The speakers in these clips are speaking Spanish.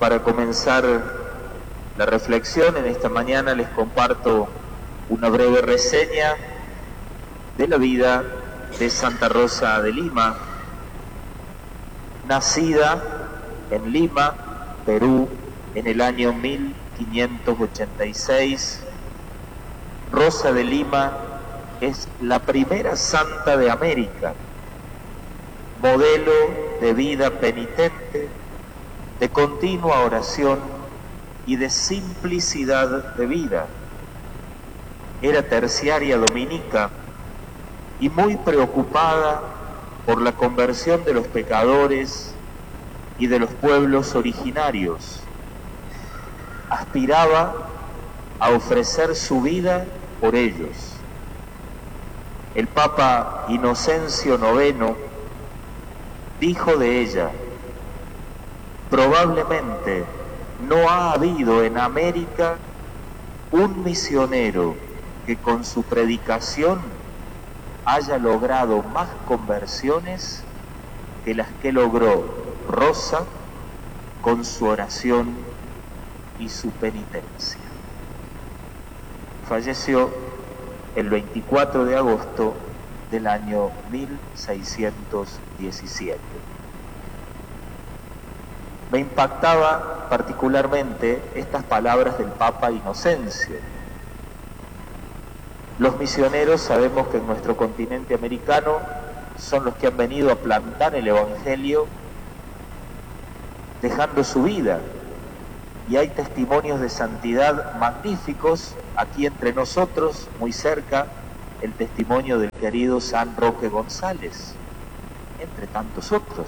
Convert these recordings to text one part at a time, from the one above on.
Para comenzar la reflexión en esta mañana les comparto una breve reseña de la vida de Santa Rosa de Lima, nacida en Lima, Perú, en el año 1586. Rosa de Lima es la primera santa de América, modelo de vida penitente, de continua oración y de simplicidad de vida. Era terciaria dominica y muy preocupada por la conversión de los pecadores y de los pueblos originarios. Aspiraba a ofrecer su vida por ellos. El Papa Inocencio IX dijo de ella: probablemente no ha habido en América un misionero que con su predicación haya logrado más conversiones que las que logró Rosa con su oración y su penitencia. Falleció el 24 de agosto del año 1617. Me impactaba particularmente estas palabras del Papa Inocencio. Los misioneros sabemos que en nuestro continente americano son los que han venido a plantar el Evangelio dejando su vida, y hay testimonios de santidad magníficos aquí entre nosotros, muy cerca, el testimonio del querido San Roque González, entre tantos otros.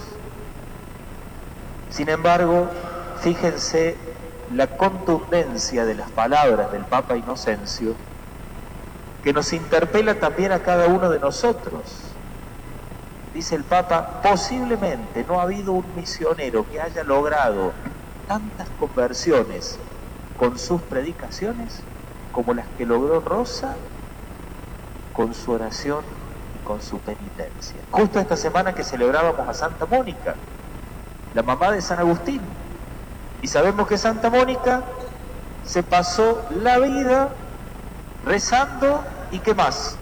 Sin embargo, fíjense la contundencia de las palabras del Papa Inocencio, que nos interpela también a cada uno de nosotros. Dice el Papa: posiblemente no ha habido un misionero que haya logrado tantas conversiones con sus predicaciones como las que logró Rosa con su oración y con su penitencia. Justo esta semana que celebrábamos a Santa Mónica, la mamá de San Agustín, y sabemos que Santa Mónica se pasó la vida rezando y ¿qué más?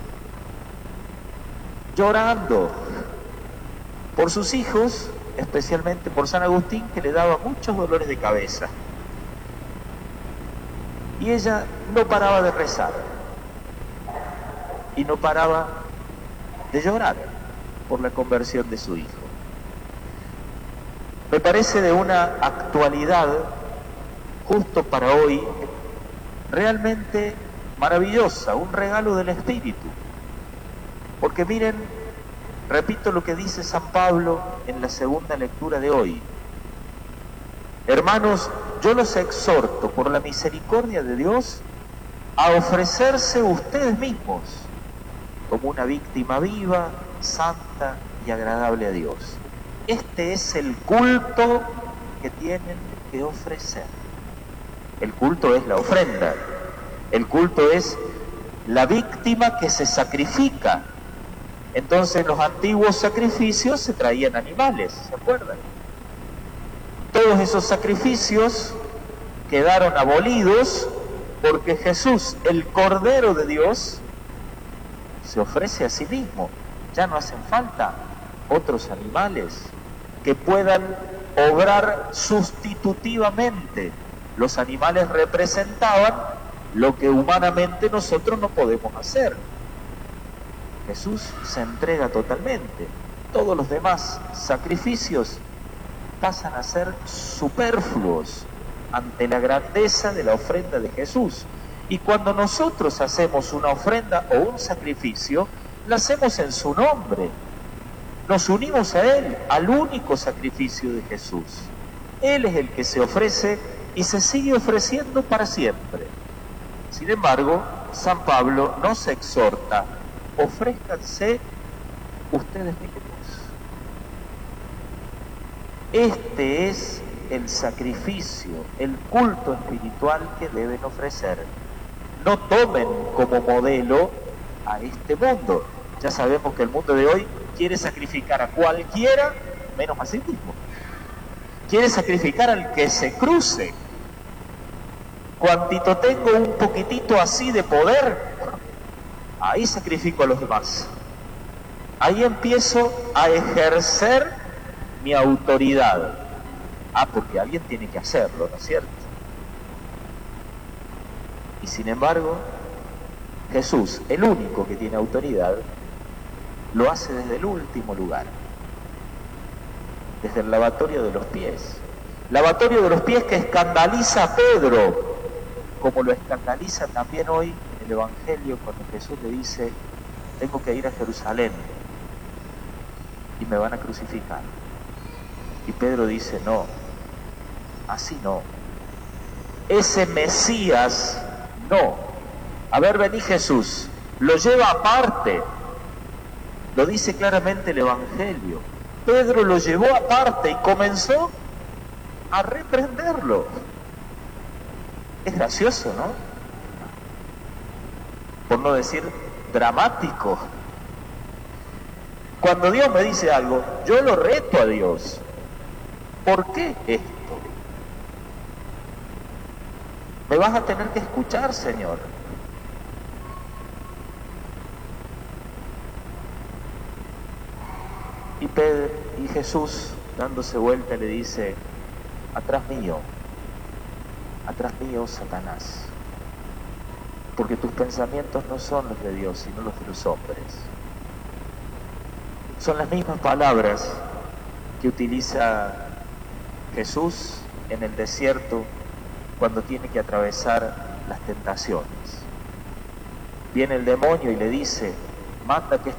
Llorando por sus hijos, especialmente por San Agustín, que le daba muchos dolores de cabeza. Y ella no paraba de rezar y no paraba de llorar por la conversión de su hijo. Me parece de una actualidad, justo para hoy, realmente maravillosa, un regalo del Espíritu. Porque miren, repito lo que dice San Pablo en la segunda lectura de hoy: hermanos, yo los exhorto por la misericordia de Dios a ofrecerse ustedes mismos como una víctima viva, santa y agradable a Dios. Este es el culto que tienen que ofrecer. El culto es la ofrenda. El culto es la víctima que se sacrifica. Entonces en los antiguos sacrificios se traían animales, ¿se acuerdan? Todos esos sacrificios quedaron abolidos porque Jesús, el Cordero de Dios, se ofrece a sí mismo. Ya no hacen falta otros animales que puedan obrar sustitutivamente. Los animales representaban lo que humanamente nosotros no podemos hacer. Jesús se entrega totalmente. Todos los demás sacrificios pasan a ser superfluos ante la grandeza de la ofrenda de Jesús. Y cuando nosotros hacemos una ofrenda o un sacrificio, lo hacemos en su nombre. Nos unimos a Él, al único sacrificio de Jesús. Él es el que se ofrece y se sigue ofreciendo para siempre. Sin embargo, San Pablo nos exhorta: ofrézcanse ustedes mismos. Este es el sacrificio, el culto espiritual que deben ofrecer. No tomen como modelo a este mundo. Ya sabemos que el mundo de hoy quiere sacrificar a cualquiera menos a sí mismo. quiere sacrificar al que se cruce. Cuantito tengo un poquitito así de poder, ahí sacrifico a los demás. Ahí empiezo a ejercer mi autoridad. Porque alguien tiene que hacerlo, ¿no es cierto? Y sin embargo, Jesús, el único que tiene autoridad, lo hace desde el último lugar, desde el lavatorio de los pies. Lavatorio de los pies que escandaliza a Pedro, como lo escandaliza también hoy en el Evangelio cuando Jesús le dice: tengo que ir a Jerusalén y me van a crucificar. Y Pedro dice: no, así no. Ese Mesías, no. A ver, vení Jesús. Lo lleva aparte. Lo dice claramente el Evangelio. Pedro lo llevó aparte y comenzó a reprenderlo. Es gracioso, ¿no? Por no decir dramático. Cuando Dios me dice algo, yo lo reto a Dios. ¿Por qué esto? Me vas a tener que escuchar, Señor. Y Jesús, dándose vuelta, le dice: atrás mío, Satanás, porque tus pensamientos no son los de Dios, sino los de los hombres. Son las mismas palabras que utiliza Jesús en el desierto cuando tiene que atravesar las tentaciones. Viene el demonio y le dice: manda que